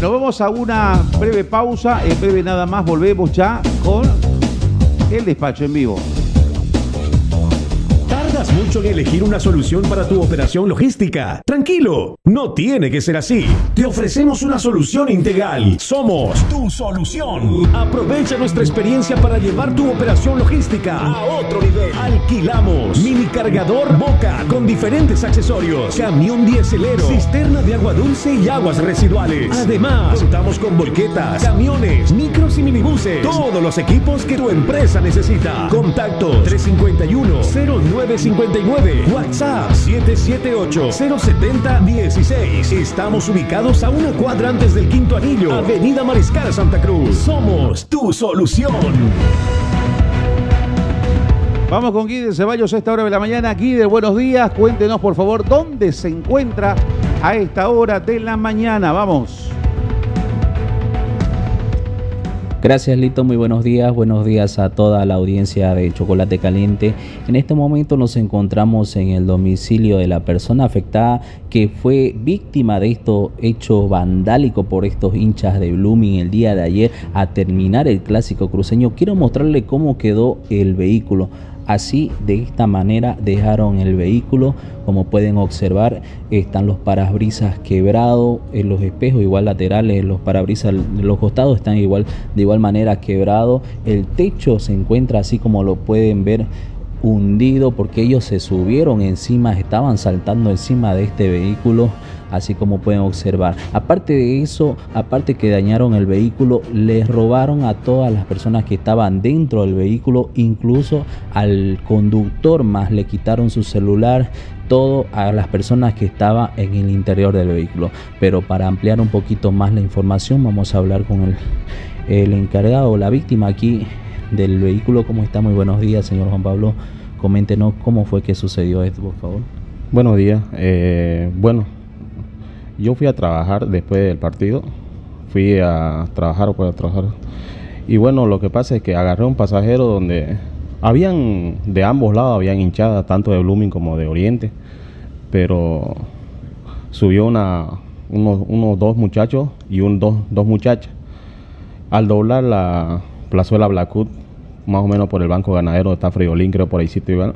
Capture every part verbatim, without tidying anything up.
Bueno, vamos a una breve pausa. En breve nada más volvemos ya con el despacho en vivo. ¿Tardas mucho en elegir una solución para tu operación logística? Tranquilo, no tiene que ser así. Te ofrecemos una solución integral. Somos tu solución. Aprovecha nuestra experiencia para llevar tu operación logística a otro nivel. Alquilamos mini cargador Boca con diferentes accesorios, camión dieselero, cisterna de agua dulce y aguas residuales. Además, contamos con volquetas, camiones, micros y minibuses. Todos los equipos que tu empresa necesita. Contactos tres cinco uno, cero nueve cinco nueve, WhatsApp siete siete ocho, cero siete cero uno seis. Estamos ubicados a una cuadra antes del Quinto Anillo, Avenida Mariscal Santa Cruz. Somos tu solución. Vamos con Guider Ceballos a esta hora de la mañana. Guider, buenos días. Cuéntenos, por favor, dónde se encuentra a esta hora de la mañana. Vamos. Gracias, Lito, muy buenos días, buenos días a toda la audiencia de Chocolate Caliente. En este momento nos encontramos en el domicilio de la persona afectada que fue víctima de estos hechos vandálicos por estos hinchas de Blooming el día de ayer a terminar el clásico cruceño. Quiero mostrarle cómo quedó el vehículo. Así, de esta manera, dejaron el vehículo. Como pueden observar, están los parabrisas quebrados, en los espejos igual laterales, los parabrisas de los costados están igual, de igual manera quebrados. El techo se encuentra así como lo pueden ver, hundido, porque ellos se subieron encima, estaban saltando encima de este vehículo, así como pueden observar. Aparte de eso, aparte que dañaron el vehículo, les robaron a todas las personas que estaban dentro del vehículo, incluso al conductor, más le quitaron su celular, todo a las personas que estaban en el interior del vehículo. Pero para ampliar un poquito más la información, vamos a hablar con el, el encargado, la víctima aquí del vehículo. ¿Cómo está? Muy buenos días, señor Juan Pablo. Coméntenos cómo fue que sucedió esto, por favor. Buenos días. Eh, bueno, yo fui a trabajar después del partido. Fui a trabajar o para trabajar. Y bueno, lo que pasa es que agarré un pasajero donde habían, de ambos lados, habían hinchadas, tanto de Blooming como de Oriente. Pero subió una, unos, unos dos muchachos y un, dos, dos muchachas. Al doblar la Plazuela Blackwood, más o menos por el Banco Ganadero, está Friolín, creo por ahí sitio igual.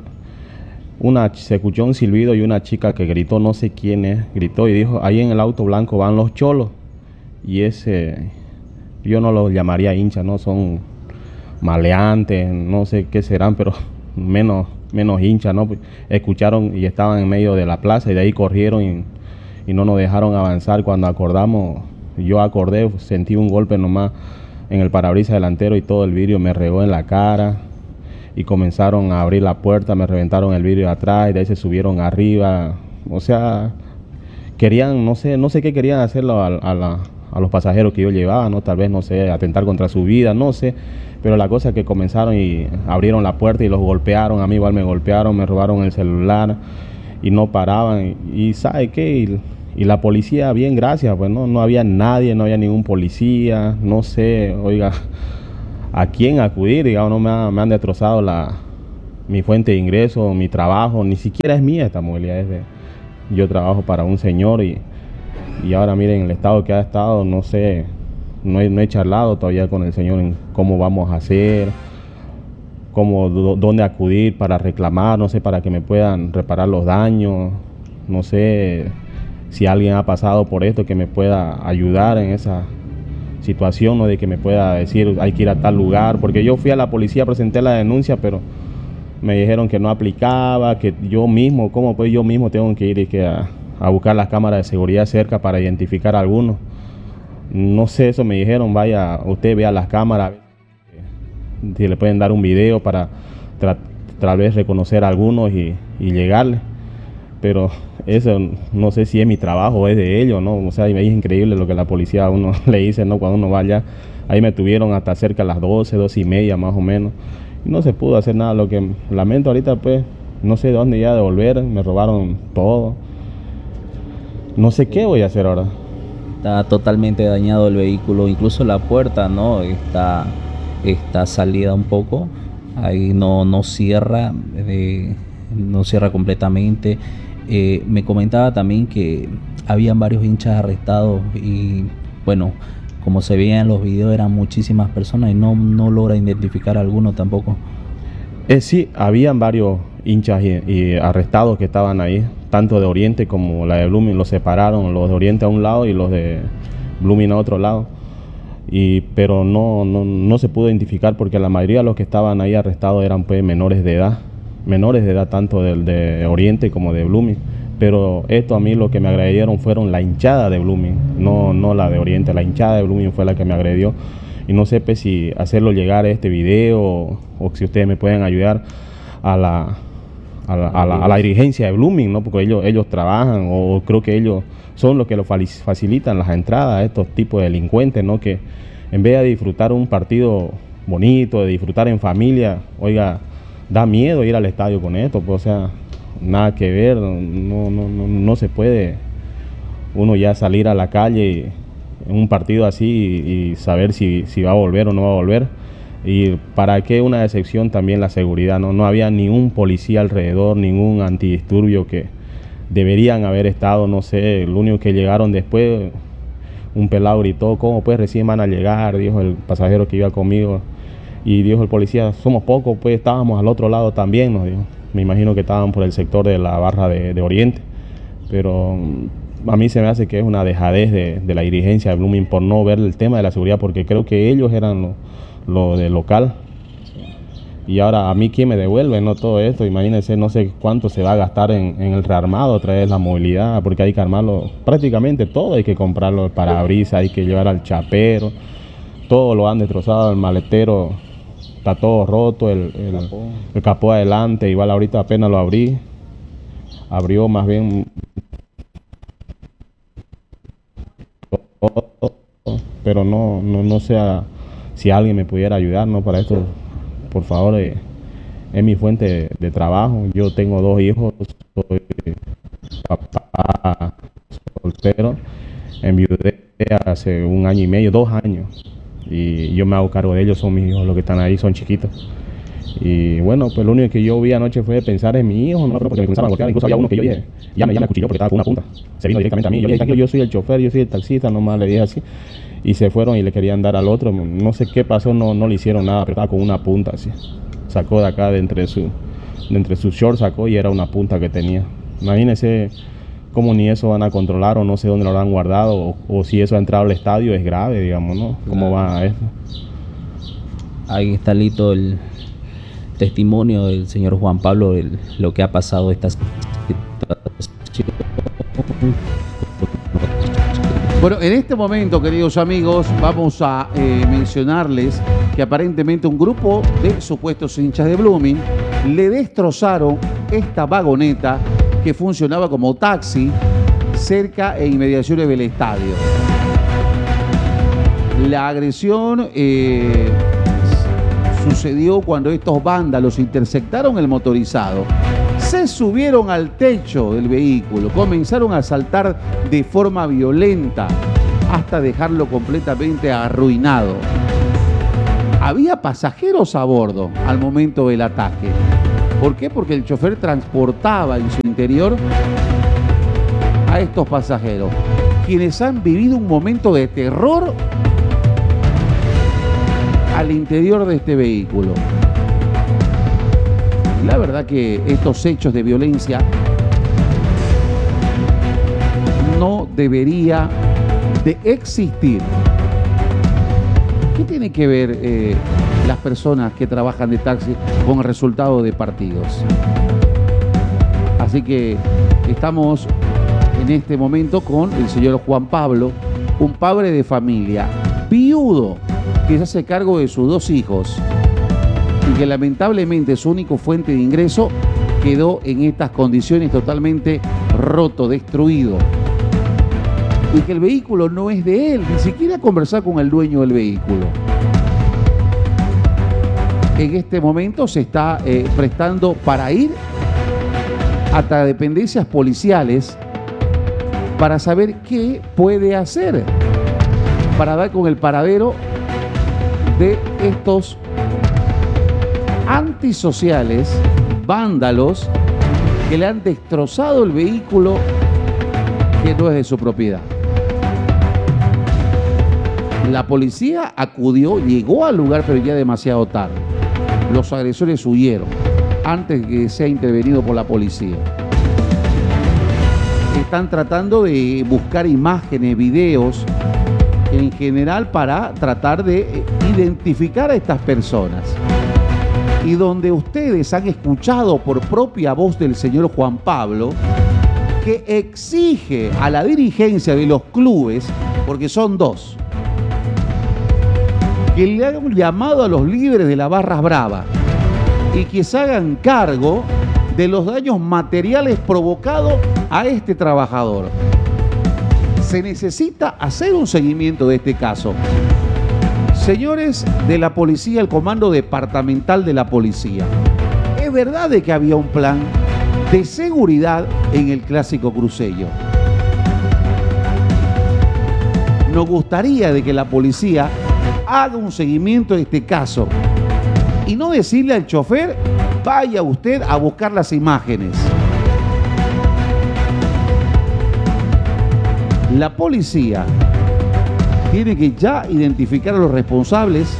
Una, se escuchó un silbido y una chica que gritó, no sé quién es, gritó y dijo, ahí en el auto blanco van los cholos. Y ese, yo no los llamaría hinchas, no son maleantes, no sé qué serán, pero menos, menos hinchas, ¿no? Escucharon y estaban en medio de la plaza y de ahí corrieron y, y no nos dejaron avanzar. Cuando acordamos, yo acordé, sentí un golpe nomás en el parabrisas delantero y todo el vidrio me regó en la cara y comenzaron a abrir la puerta, me reventaron el vidrio de atrás y de ahí se subieron arriba. O sea, querían, no sé, no sé qué querían hacerlo a, a, la, a los pasajeros que yo llevaba, ¿no? Tal vez, no sé, atentar contra su vida, no sé. Pero la cosa es que comenzaron y abrieron la puerta y los golpearon, a mí igual me golpearon, me robaron el celular y no paraban. Y, y ¿sabe qué? Y, y la policía, bien, gracias, pues no, no había nadie, no había ningún policía, no sé, oiga, a quién acudir, digamos, no me, ha, me han destrozado la, mi fuente de ingreso, mi trabajo, ni siquiera es mía esta movilidad, es de, yo trabajo para un señor y, y ahora miren el estado que ha estado, no sé, no he, no he charlado todavía con el señor en cómo vamos a hacer, cómo, do, dónde acudir para reclamar, no sé, para que me puedan reparar los daños, no sé si alguien ha pasado por esto que me pueda ayudar en esa situación, ¿no? De que me pueda decir hay que ir a tal lugar, porque yo fui a la policía, presenté la denuncia, pero me dijeron que no aplicaba, que yo mismo, ¿cómo pues yo mismo tengo que ir y que a, a buscar las cámaras de seguridad cerca para identificar a algunos? No sé, eso me dijeron, vaya, usted vea las cámaras, si le pueden dar un video para tra tal vez reconocer a algunos y, y llegarle. Pero eso no sé si es mi trabajo o es de ellos, ¿no? O sea, es increíble lo que la policía a uno le dice, ¿no? Cuando uno va allá, ahí me tuvieron hasta cerca de las doce, doce y media más o menos. Y no se pudo hacer nada. Lo que lamento ahorita, pues, no sé de dónde ya devolver, me robaron todo. No sé qué voy a hacer ahora. Está totalmente dañado el vehículo, incluso la puerta, ¿no? Está, está salida un poco, ahí no, no cierra, eh, no cierra completamente. Eh, me comentaba también que habían varios hinchas arrestados y bueno, como se veía en los videos eran muchísimas personas y no, no logra identificar a alguno tampoco. Eh, sí, habían varios hinchas y, y arrestados que estaban ahí, tanto de Oriente como la de Blooming. Los separaron, los de Oriente a un lado y los de Blooming a otro lado. Y, pero no, no, no se pudo identificar porque la mayoría de los que estaban ahí arrestados eran pues menores de edad, menores de edad tanto del de Oriente como de Blooming. Pero esto a mí lo que me agredieron fueron la hinchada de Blooming, no, no la de Oriente. La hinchada de Blooming fue la que me agredió. Y no sé pues, si hacerlo llegar a este video o, o si ustedes me pueden ayudar a la, a la, a la, a la dirigencia de Blooming, ¿no? Porque ellos, ellos trabajan, o creo que ellos son los que lo facilitan las entradas a estos tipos de delincuentes, ¿no? Que en vez de disfrutar un partido bonito, de disfrutar en familia, oiga, da miedo ir al estadio con esto, pues, o sea, nada que ver, no, no, no, no se puede uno ya salir a la calle en un partido así y, y saber si, si va a volver o no va a volver. Y para qué una decepción también la seguridad, no, no había ni un policía alrededor, ningún antidisturbio que deberían haber estado, no sé, lo único que llegaron después, un pelado gritó, ¿cómo pues recién van a llegar? Dijo el pasajero que iba conmigo, y dijo el policía, somos pocos, pues estábamos al otro lado también, nos dijo. Me imagino que estaban por el sector de la barra de, de Oriente, pero a mí se me hace que es una dejadez de, de la dirigencia de Blooming por no ver el tema de la seguridad, porque creo que ellos eran lo, lo de local. Y ahora a mí quién me devuelve, no todo esto, imagínense, no sé cuánto se va a gastar en, en el rearmado, otra vez la movilidad, porque hay que armarlo prácticamente todo, hay que comprarlo, el parabrisas, hay que llevar al chapero, todo lo han destrozado, el maletero está todo roto, el, el, capó. el capó adelante, igual ahorita apenas lo abrí, abrió más bien, pero no, no, no sé si alguien me pudiera ayudar, ¿no? Para esto, por favor, eh, es mi fuente de, de trabajo. Yo tengo dos hijos, soy papá soltero, enviudé hace un año y medio, dos años, y yo me hago cargo de ellos, son mis hijos, los que están ahí son chiquitos. Y bueno, pues lo único que yo vi anoche fue pensar en mi hijo, no, porque me comenzaban a golpear, incluso había uno que yo dije, ya me, ya me acuchilló porque estaba con una punta, se vino directamente a mí, yo le dije, tranquilo, yo soy el chofer, yo soy el taxista, nomás le dije así, y se fueron y le querían dar al otro, no sé qué pasó, no, no le hicieron nada, pero estaba con una punta así, sacó de acá de entre su, de entre sus shorts, sacó y era una punta que tenía. Imagínense cómo ni eso van a controlar, o no sé dónde lo habrán guardado, o, o si eso ha entrado al estadio es grave, digamos, ¿no? ¿Cómo va esto? Ahí está Lito el testimonio del señor Juan Pablo de lo que ha pasado esta situación. Bueno, en este momento, queridos amigos, vamos a eh, mencionarles que aparentemente un grupo de supuestos hinchas de Blooming le destrozaron esta vagoneta que funcionaba como taxi cerca e inmediaciones del estadio. La agresión eh, sucedió cuando estos vándalos interceptaron el motorizado, se subieron al techo del vehículo, comenzaron a saltar de forma violenta hasta dejarlo completamente arruinado. Había pasajeros a bordo al momento del ataque. ¿Por qué? Porque el chofer transportaba en su interior a estos pasajeros, quienes han vivido un momento de terror al interior de este vehículo. La verdad que estos hechos de violencia no debería de existir. ¿Qué tiene que ver eh, las personas que trabajan de taxi con el resultado de partidos? Así que estamos en este momento con el señor Juan Pablo, un padre de familia, viudo, que se hace cargo de sus dos hijos y que lamentablemente su único fuente de ingreso quedó en estas condiciones, totalmente roto, destruido, y que el vehículo no es de él, ni siquiera conversar con el dueño del vehículo. En este momento se está eh, prestando para ir hasta dependencias policiales para saber qué puede hacer para dar con el paradero de estos antisociales, vándalos, que le han destrozado el vehículo que no es de su propiedad. La policía acudió, llegó al lugar, pero ya demasiado tarde. Los agresores huyeron antes de que sea intervenido por la policía. Están tratando de buscar imágenes, videos, en general para tratar de identificar a estas personas. Y donde ustedes han escuchado por propia voz del señor Juan Pablo que exige a la dirigencia de los clubes, porque son dos, que le hagan un llamado a los líderes de la Barra Brava y que se hagan cargo de los daños materiales provocados a este trabajador. Se necesita hacer un seguimiento de este caso. Señores de la policía, el comando departamental de la policía, ¿es verdad de que había un plan de seguridad en el Clásico Cruceño? Nos gustaría de que la policía haga un seguimiento de este caso y no decirle al chofer, vaya usted a buscar las imágenes. La policía tiene que ya identificar a los responsables,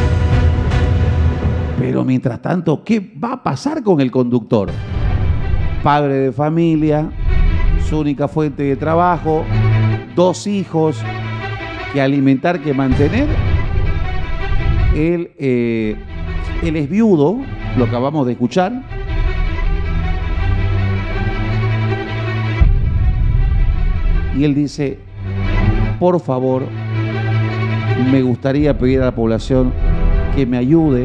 pero mientras tanto, ¿qué va a pasar con el conductor? Padre de familia, su única fuente de trabajo, dos hijos que alimentar, que mantener. Él, eh, él es viudo, lo acabamos de escuchar. Y él dice, por favor, me gustaría pedir a la población que me ayude.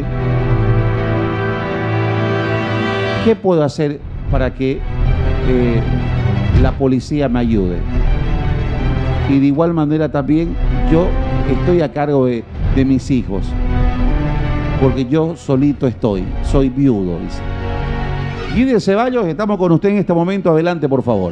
¿Qué puedo hacer para que eh, la policía me ayude? Y de igual manera también yo estoy a cargo de, de mis hijos, porque yo solito estoy, soy viudo, dice. Guido Ceballos, estamos con usted en este momento. Adelante, por favor.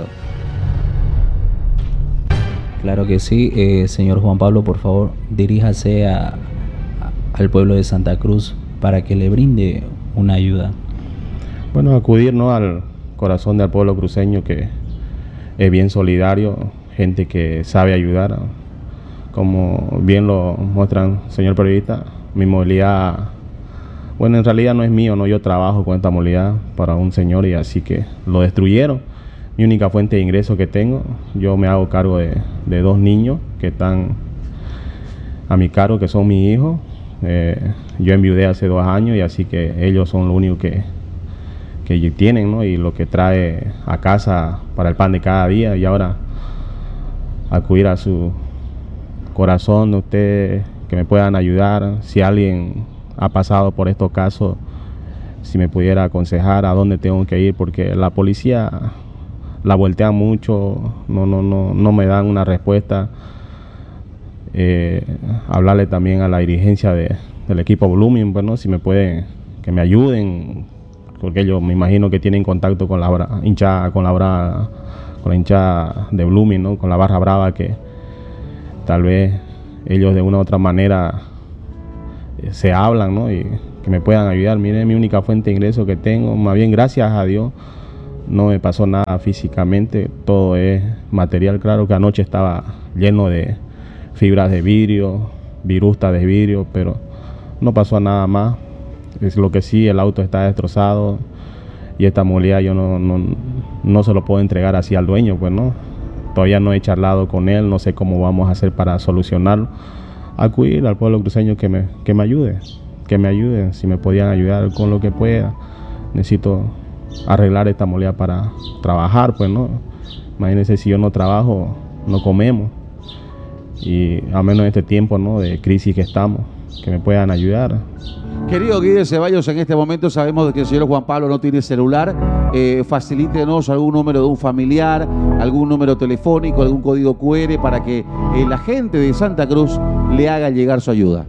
Claro que sí, eh, señor Juan Pablo, por favor, diríjase a, a, al pueblo de Santa Cruz para que le brinde una ayuda. Bueno, acudir, ¿no?, al corazón del pueblo cruceño, que es bien solidario, gente que sabe ayudar. Como bien lo muestran, señor periodista, mi movilidad, bueno, en realidad no es mío, no, yo trabajo con esta movilidad para un señor y así que lo destruyeron. Mi única fuente de ingreso que tengo, yo me hago cargo de, de dos niños que están a mi cargo, que son mis hijos. Eh, yo enviudé hace dos años y así que ellos son lo único que, que tienen, ¿no? Y lo que trae a casa para el pan de cada día. Y ahora acudir a su corazón de ustedes, que me puedan ayudar. Si alguien ha pasado por estos casos, si me pudiera aconsejar a dónde tengo que ir, porque la policía la voltean mucho, no, no, no, no me dan una respuesta. Eh, hablarle también a la dirigencia de, del equipo Blooming, bueno, si me pueden, que me ayuden, porque ellos me imagino que tienen contacto con la bra, hincha, con la bra, con la hincha de Blooming, ¿no?, con la Barra Brava, que tal vez ellos de una u otra manera eh, se hablan, ¿no?, y que me puedan ayudar. Miren, mi única fuente de ingreso que tengo, más bien gracias a Dios, no me pasó nada físicamente, todo es material. Claro que anoche estaba lleno de fibras de vidrio, virustas de vidrio, pero no pasó nada más. Es lo que sí, el auto está destrozado y esta movilidad yo no, no, no se lo puedo entregar así al dueño, pues no. Todavía no he charlado con él, no sé cómo vamos a hacer para solucionarlo. Acudir al pueblo cruceño que me, que me ayude, que me ayude, si me podían ayudar con lo que pueda. Necesito arreglar esta movilidad para trabajar, pues no. Imagínense, si yo no trabajo, no comemos. Y a menos en este tiempo, ¿no?, de crisis que estamos, que me puedan ayudar. Querido Guido Ceballos, en este momento sabemos que el señor Juan Pablo no tiene celular. Eh, facilítenos algún número de un familiar, algún número telefónico, algún código cu erre para que eh, la gente de Santa Cruz le haga llegar su ayuda.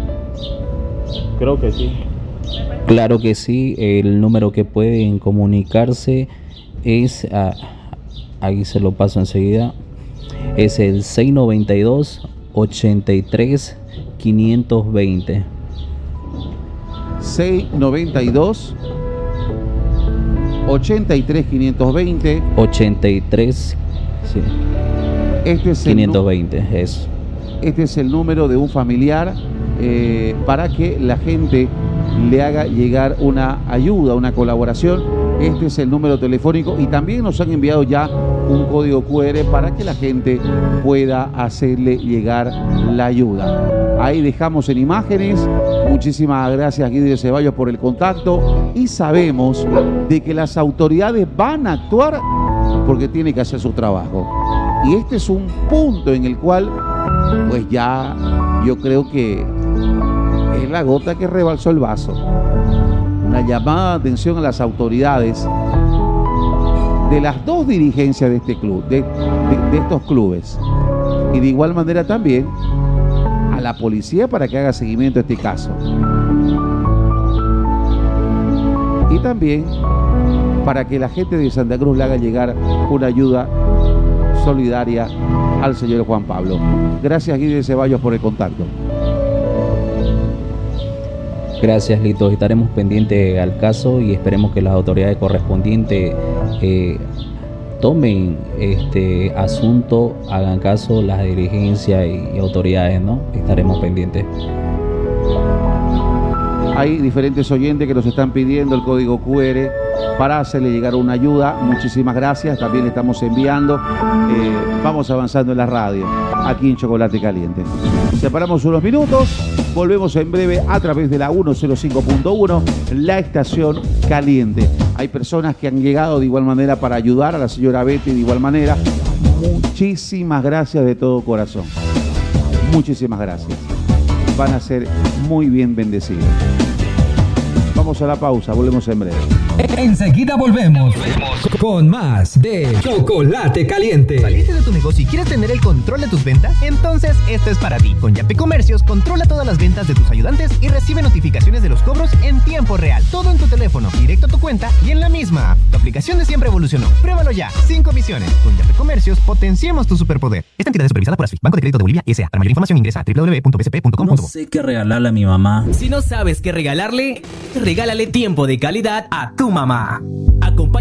Creo que sí. Claro que sí, el número que pueden comunicarse es, ah, ahí se lo paso enseguida, es el seis noventa y dos, ochenta y tres, quinientos veinte. seis noventa y dos, ochenta y tres, quinientos veinte. ochenta y tres, sí. Este es quinientos veinte, eso. este es el número de un familiar eh, para que la gente le haga llegar una ayuda, una colaboración. Este es el número telefónico y también nos han enviado ya un código cu erre para que la gente pueda hacerle llegar la ayuda. Ahí dejamos en imágenes. Muchísimas gracias, Guido Ceballos, por el contacto, y sabemos de que las autoridades van a actuar porque tiene que hacer su trabajo. Y este es un punto en el cual pues ya yo creo que es la gota que rebalsó el vaso. Una llamada de atención a las autoridades de las dos dirigencias de este club, de, de, de estos clubes, y de igual manera también a la policía para que haga seguimiento a este caso. Y también para que la gente de Santa Cruz le haga llegar una ayuda solidaria al señor Juan Pablo. Gracias, Guido Ceballos, por el contacto. Gracias, Lito. Estaremos pendientes al caso y esperemos que las autoridades correspondientes eh, tomen este asunto, hagan caso las dirigencias y, y autoridades, ¿no? Estaremos pendientes. Hay diferentes oyentes que nos están pidiendo el código cu erre para hacerle llegar una ayuda. Muchísimas gracias. También le estamos enviando. Eh, vamos avanzando en la radio, aquí en Chocolate Caliente. Separamos unos minutos. Volvemos en breve a través de la ciento cinco punto uno, la estación caliente. Hay personas que han llegado de igual manera para ayudar a la señora Betty de igual manera. Muchísimas gracias de todo corazón. Muchísimas gracias. Van a ser muy bien bendecidos. Vamos a la pausa, volvemos en breve. Enseguida volvemos con más de Chocolate Caliente. ¿Saliste de tu negocio y quieres tener el control de tus ventas? Entonces esto es para ti. Con Yape Comercios controla todas las ventas de tus ayudantes y recibe notificaciones de los cobros en tiempo real. Todo en tu teléfono, directo a tu cuenta y en la misma app. Tu aplicación de siempre evolucionó. Pruébalo ya, sin comisiones. Con Yape Comercios potenciemos tu superpoder. Esta entidad es supervisada por A S F I, Banco de Crédito de Bolivia S A. Para mayor información ingresa a doble u doble u doble u punto b c p punto com punto bo. No sé qué regalarle a mi mamá. Si no sabes qué regalarle, regálale tiempo de calidad a tu mamá. Acompaña